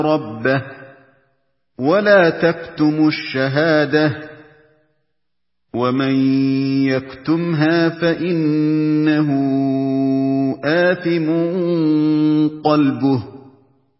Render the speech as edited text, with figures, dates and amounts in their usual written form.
رَبَّهُ وَلَا تَكْتُمُوا الشَّهَادَةَ وَمَن يَكْتُمْهَا فَإِنَّهُ آثِمٌ قَلْبُهُ